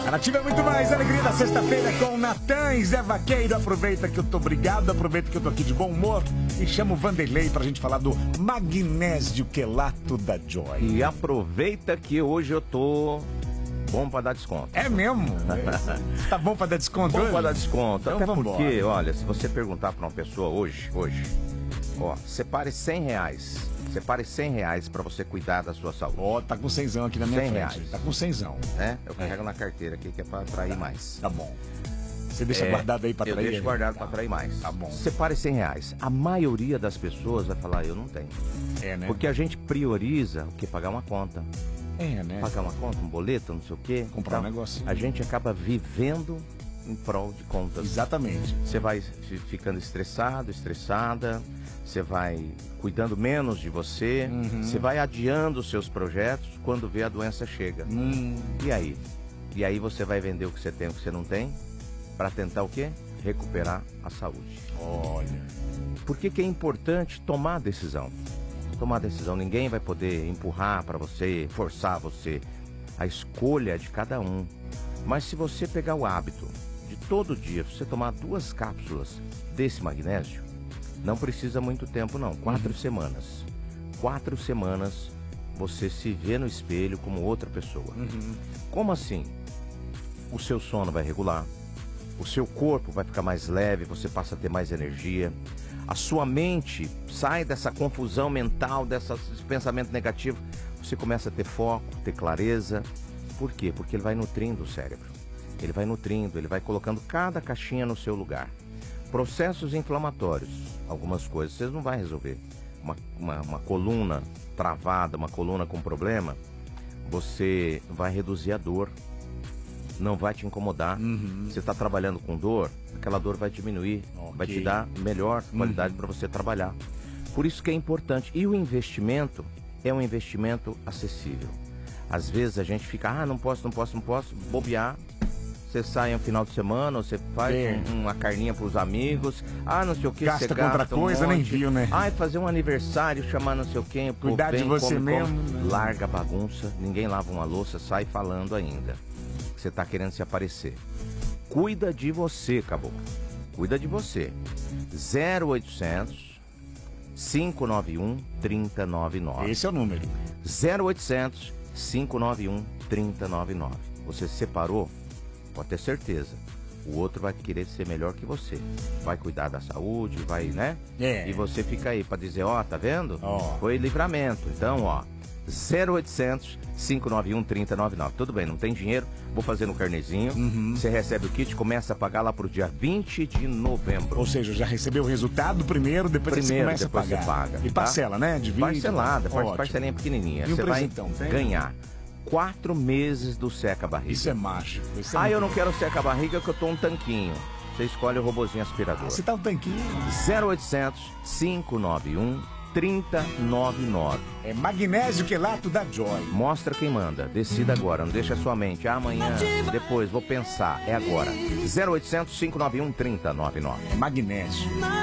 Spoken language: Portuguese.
Nativa é muito mais alegria da sexta-feira com Natan e Zé Vaqueiro. Aproveita que eu tô obrigado, aproveita que eu tô aqui de bom humor e chamo o Vanderlei pra gente falar do magnésio quelato da Joy. E aproveita que hoje eu tô bom pra dar desconto. É mesmo? Tá bom pra dar desconto Bom hoje? pra dar desconto. Então Até vambora. porque, olha, se você perguntar pra uma pessoa hoje, ó, separe R$100. Separe R$100 pra você cuidar da sua saúde. Ó, tá com 100zão aqui na minha R$100. frente. Tá com 100zão. Né? Eu carrego na carteira aqui que é pra atrair mais. Tá bom. Você deixa guardado aí pra Eu trair? deixo guardado pra atrair mais. Tá bom. Separe R$100. A maioria das pessoas vai falar, eu não tenho. É, né? Porque a gente prioriza o que? Pagar uma conta. É, né? Pagar uma conta, um boleto, não sei o quê. Comprar um negocinho. A gente acaba vivendo em prol de contas. Exatamente. Você vai ficando estressado, estressada, você vai cuidando menos de você, você vai adiando os seus projetos, quando vê a doença chega. E aí? E aí você vai vender o que você tem e o que você não tem, para tentar o quê? Recuperar a saúde. Olha. Por que que é importante tomar a decisão? Tomar a decisão, ninguém vai poder empurrar para você, forçar você. A escolha é de cada um. Mas se você pegar o hábito de todo dia, você tomar 2 cápsulas desse magnésio, não precisa muito tempo não, 4 semanas. 4 semanas você se vê no espelho como outra pessoa. Como assim? O seu sono vai regular, o seu corpo vai ficar mais leve, você passa a ter mais energia, a sua mente sai dessa confusão mental, desse pensamento negativo, você começa a ter foco, ter clareza. Por quê? Porque ele vai nutrindo o cérebro. Ele vai nutrindo, ele vai colocando cada caixinha no seu lugar. Processos inflamatórios, algumas coisas você não vai resolver. Uma coluna travada, uma coluna com problema, você vai reduzir a dor, não vai te incomodar. Você está trabalhando com dor, aquela dor vai diminuir, vai te dar melhor qualidade para você trabalhar. Por isso que é importante. E o investimento é um investimento acessível. Às vezes a gente fica, não posso, bobear. Você sai um final de semana, você faz uma carninha pros amigos, não sei o que, Gasta você com outra gasta coisa, nem viu, né? Fazer um aniversário, chamar não sei o quê, Cuidar de você mesmo, né? Larga a bagunça, ninguém lava uma louça, sai falando ainda. Você tá querendo se aparecer. Cuida de você, caboclo. Cuida de você. 0800 591 3099. Esse é o número. 0800 591 3099. Você se separou? Pode ter certeza. O outro vai querer ser melhor que você. Vai cuidar da saúde, vai, né? E você fica aí pra dizer, tá vendo? Foi livramento. Então, 0800 591 3099. Tudo bem, não tem dinheiro? Vou fazer no carnezinho. Você recebe o kit, começa a pagar lá pro dia 20 de novembro. Ou seja, já recebeu o resultado primeiro, depois você começa a pagar. Você paga. E parcela, né? Divide. Parcelada, parcelinha pequenininha. E o você vai presentão, tem? ganhar 4 meses do seca-barriga. Isso é mágico. Isso é eu muito não quero seca-barriga que eu tô um tanquinho. Você escolhe o robozinho aspirador. Você tá um tanquinho. 0800 591 3099. É magnésio quelato da Joy. Mostra quem manda. Decida agora. Não deixa a sua mente. Amanhã, depois, vou pensar. É agora. 0800 591 3099. É magnésio.